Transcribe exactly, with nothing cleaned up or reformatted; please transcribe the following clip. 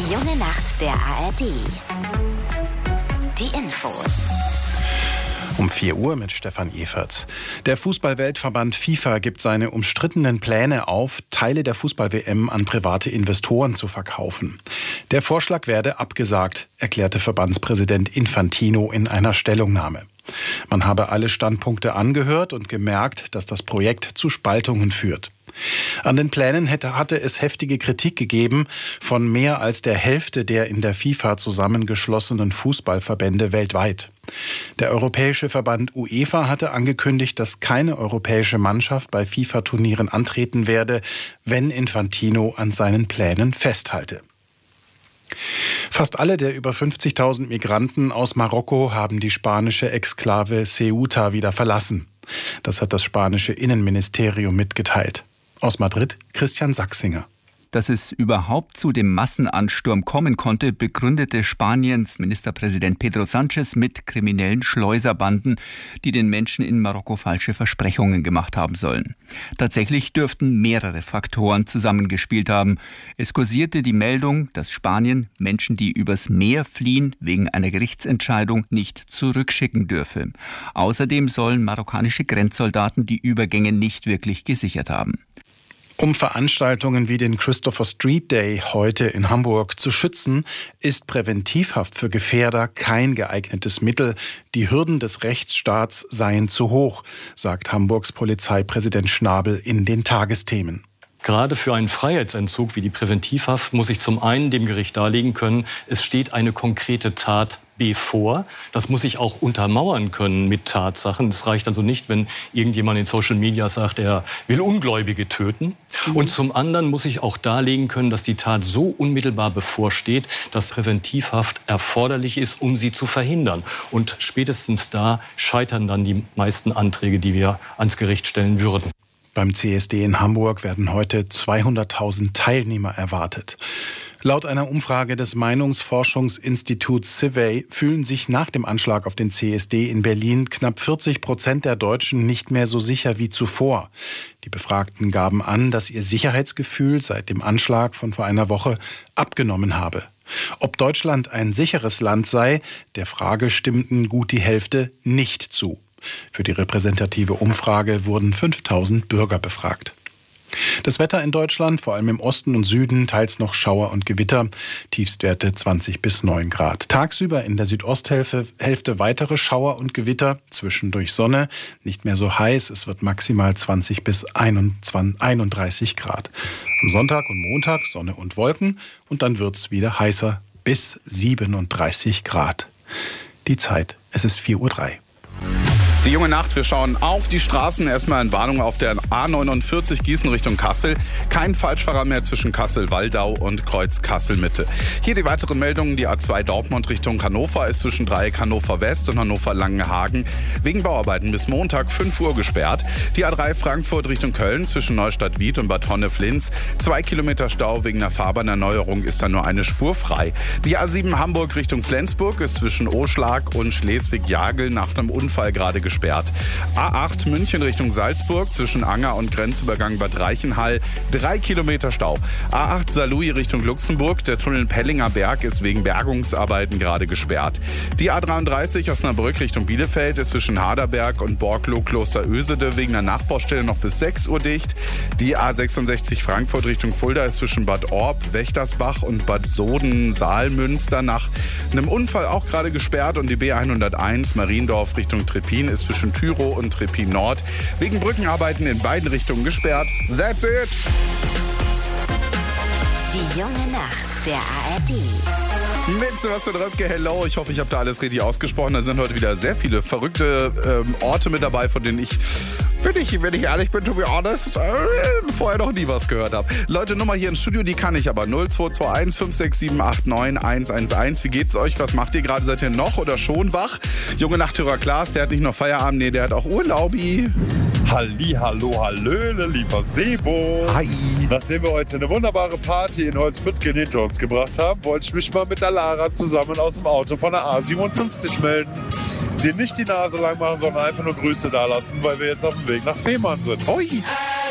Die junge Nacht der A R D. Die Infos. Um vier Uhr mit Stefan Everts. Der Fußball-Weltverband FIFA gibt seine umstrittenen Pläne auf, Teile der Fußball-W M an private Investoren zu verkaufen. Der Vorschlag werde abgesagt, erklärte Verbandspräsident Infantino in einer Stellungnahme. Man habe alle Standpunkte angehört und gemerkt, dass das Projekt zu Spaltungen führt. An den Plänen hätte, hatte es heftige Kritik gegeben von mehr als der Hälfte der in der FIFA zusammengeschlossenen Fußballverbände weltweit. Der Europäische Verband UEFA hatte angekündigt, dass keine europäische Mannschaft bei FIFA-Turnieren antreten werde, wenn Infantino an seinen Plänen festhalte. Fast alle der über fünfzigtausend Migranten aus Marokko haben die spanische Exklave Ceuta wieder verlassen. Das hat das spanische Innenministerium mitgeteilt. Aus Madrid Christian Sachsinger. Dass es überhaupt zu dem Massenansturm kommen konnte, begründete Spaniens Ministerpräsident Pedro Sánchez mit kriminellen Schleuserbanden, die den Menschen in Marokko falsche Versprechungen gemacht haben sollen. Tatsächlich dürften mehrere Faktoren zusammengespielt haben. Es kursierte die Meldung, dass Spanien Menschen, die übers Meer fliehen, wegen einer Gerichtsentscheidung nicht zurückschicken dürfe. Außerdem sollen marokkanische Grenzsoldaten die Übergänge nicht wirklich gesichert haben. Um Veranstaltungen wie den Christopher Street Day heute in Hamburg zu schützen, ist Präventivhaft für Gefährder kein geeignetes Mittel. Die Hürden des Rechtsstaats seien zu hoch, sagt Hamburgs Polizeipräsident Schnabel in den Tagesthemen. Gerade für einen Freiheitsentzug wie die Präventivhaft muss ich zum einen dem Gericht darlegen können, es steht eine konkrete Tat bevor. Das muss ich auch untermauern können mit Tatsachen. Es reicht also nicht, wenn irgendjemand in Social Media sagt, er will Ungläubige töten. Mhm. Und zum anderen muss ich auch darlegen können, dass die Tat so unmittelbar bevorsteht, dass Präventivhaft erforderlich ist, um sie zu verhindern. Und spätestens da scheitern dann die meisten Anträge, die wir ans Gericht stellen würden. Beim C S D in Hamburg werden heute zweihunderttausend Teilnehmer erwartet. Laut einer Umfrage des Meinungsforschungsinstituts Civey fühlen sich nach dem Anschlag auf den C S D in Berlin knapp vierzig Prozent der Deutschen nicht mehr so sicher wie zuvor. Die Befragten gaben an, dass ihr Sicherheitsgefühl seit dem Anschlag von vor einer Woche abgenommen habe. Ob Deutschland ein sicheres Land sei, der Frage stimmten gut die Hälfte nicht zu. Für die repräsentative Umfrage wurden fünftausend Bürger befragt. Das Wetter in Deutschland, vor allem im Osten und Süden, teils noch Schauer und Gewitter, Tiefstwerte zwanzig bis neun Grad. Tagsüber in der Südosthälfte Hälfte weitere Schauer und Gewitter, zwischendurch Sonne, nicht mehr so heiß, es wird maximal zwanzig bis einunddreißig Grad. Am Sonntag und Montag Sonne und Wolken und dann wird's wieder heißer, bis siebenunddreißig Grad. Die Zeit, es ist vier Uhr drei. Die junge Nacht, wir schauen auf die Straßen. Erstmal in Warnung auf der A neunundvierzig Gießen Richtung Kassel. Kein Falschfahrer mehr zwischen Kassel-Waldau und Kreuz Kassel-Mitte. Hier die weiteren Meldungen. Die A zwei Dortmund Richtung Hannover ist zwischen Dreieck Hannover West und Hannover Langenhagen wegen Bauarbeiten bis Montag fünf Uhr gesperrt. Die A drei Frankfurt Richtung Köln zwischen Neustadt-Wied und Bad Honnef-Linz. Zwei Kilometer Stau wegen einer Fahrbahnerneuerung ist da nur eine Spur frei. Die A sieben Hamburg Richtung Flensburg ist zwischen Oschlag und Schleswig-Jagel nach einem Unfall gerade gesperrt. A acht München Richtung Salzburg zwischen Anger und Grenzübergang Bad Reichenhall. Drei Kilometer Stau. A acht Saarlouis Richtung Luxemburg. Der Tunnel Pellinger Berg ist wegen Bergungsarbeiten gerade gesperrt. Die A dreiunddreißig Osnabrück Richtung Bielefeld ist zwischen Haderberg und Borgloh Klosterösede wegen einer Nachbaustelle noch bis sechs Uhr dicht. Die A sechsundsechzig Frankfurt Richtung Fulda ist zwischen Bad Orb, Wächtersbach und Bad Soden-Saalmünster nach einem Unfall auch gerade gesperrt. Und die B hunderteins Mariendorf Richtung Treppin ist zwischen Tyrow und Treppin Nord wegen Brückenarbeiten in beiden Richtungen gesperrt. That's it! Die junge Nacht der A R D. Mit Sebastian Röpke, hello. Ich hoffe, ich habe da alles richtig ausgesprochen. Da sind heute wieder sehr viele verrückte ähm, Orte mit dabei, von denen ich, wenn ich, wenn ich ehrlich bin, to be honest, äh, vorher noch nie was gehört habe. Leute, Nummer hier im Studio, die kann ich aber. null zwei zwei eins fünf sechs sieben acht neun eins eins eins. Wie geht's euch? Was macht ihr gerade? Seid ihr noch oder schon wach? Junge Nachthörer Klaas, der hat nicht nur Feierabend, nee, der hat auch Urlaubi. Halli, hallo, hallöle, lieber Sebo. Hi. Nachdem wir heute eine wunderbare Party in Holzbüttgen hinter uns gebracht haben, wollte ich mich mal mit der Lara zusammen aus dem Auto von der A siebenundfünfzig melden. Dir nicht die Nase lang machen, sondern einfach nur Grüße da lassen, weil wir jetzt auf dem Weg nach Fehmarn sind. Ui.